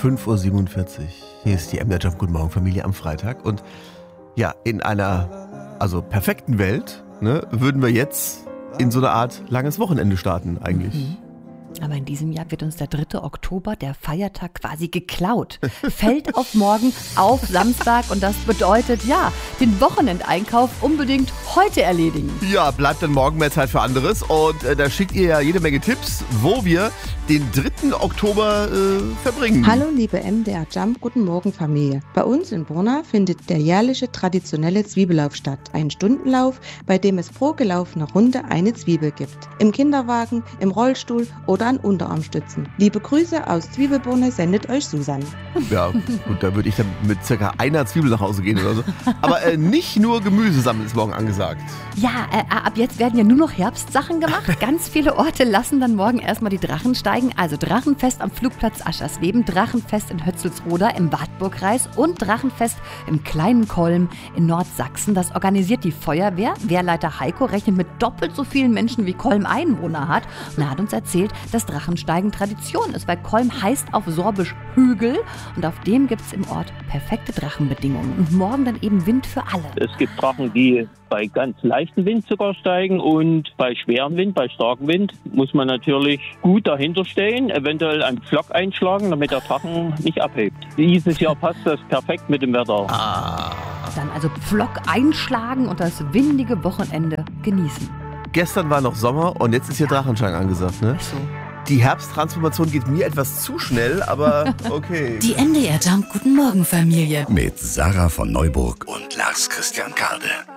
5:47 Uhr. Hier ist die MDR Jump. Guten Morgen, Familie am Freitag. Und ja, in einer perfekten Welt würden wir jetzt in so eine Art langes Wochenende starten eigentlich. Mhm. Aber in diesem Jahr wird uns der 3. Oktober, der Feiertag, quasi geklaut. Fällt auf morgen, auf Samstag, und das bedeutet, den Wochenendeinkauf unbedingt heute erledigen. Ja, bleibt dann morgen mehr Zeit für anderes und da schickt ihr ja jede Menge Tipps, wo wir den 3. Oktober verbringen. Hallo liebe MDR Jump, guten Morgen Familie. Bei uns in Borna findet der jährliche traditionelle Zwiebellauf statt. Ein Stundenlauf, bei dem es pro gelaufene Runde eine Zwiebel gibt. Im Kinderwagen, im Rollstuhl oder an Unterarmstützen. Liebe Grüße aus Zwiebelborne sendet euch Susanne. Ja, gut, da würde ich dann mit circa einer Zwiebel nach Hause gehen oder so. Aber nicht nur Gemüse sammeln ist morgen angesagt. Ja, ab jetzt werden ja nur noch Herbstsachen gemacht. Ganz viele Orte lassen dann morgen erstmal die Drachen steigen. Also Drachenfest am Flugplatz Aschersleben, Drachenfest in Hötzelsroda im Wartburgkreis und Drachenfest im Kleinen Kolm in Nordsachsen. Das organisiert die Feuerwehr. Wehrleiter Heiko rechnet mit doppelt so vielen Menschen, wie Kolm Einwohner hat. Und er hat uns erzählt, dass Drachensteigen Tradition ist, weil Kolm heißt auf Sorbisch Hügel und auf dem gibt es im Ort perfekte Drachenbedingungen. Und morgen dann eben Wind für alle. Es gibt Drachen, die bei ganz leichtem Wind sogar steigen, und bei schwerem Wind, bei starkem Wind, muss man natürlich gut dahinter stehen, eventuell einen Pflock einschlagen, damit der Drachen nicht abhebt. Dieses Jahr passt das perfekt mit dem Wetter. Dann also Pflock einschlagen und das windige Wochenende genießen. Gestern war noch Sommer und jetzt ist hier Drachenschein angesagt, ne? So. Die Herbsttransformation geht mir etwas zu schnell, aber okay. Die MDR Jump. Guten Morgen, Familie. Mit Sarah von Neuburg und Lars Christian Karde.